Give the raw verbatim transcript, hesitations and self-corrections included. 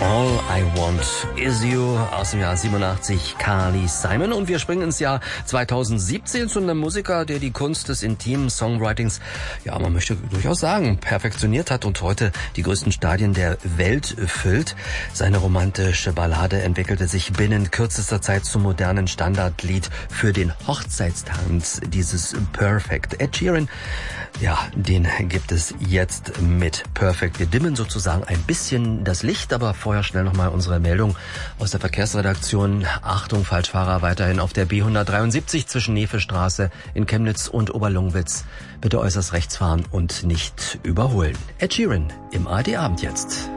All I Want Is You aus dem Jahr siebenundachtzig, Carly Simon. Und wir springen ins Jahr zweitausendsiebzehn zu einem Musiker, der die Kunst des intimen Songwritings, ja, man möchte durchaus sagen, perfektioniert hat und heute die größten Stadien der Welt füllt. Seine romantische Ballade entwickelte sich binnen kürzester Zeit zum modernen Standardlied für den Hochzeitstanz, dieses Perfect. Ed Sheeran, ja, den gibt es jetzt mit Perfect. Wir dimmen sozusagen ein bisschen das Licht, aber vorher schnell nochmal unsere Meldung aus der Verkehrsredaktion. Achtung, Falschfahrer weiterhin auf der B hundertdreiundsiebzig zwischen Nevestraße in Chemnitz und Oberlungwitz. Bitte äußerst rechts fahren und nicht überholen. Ed Sheeran im A R D Abend jetzt.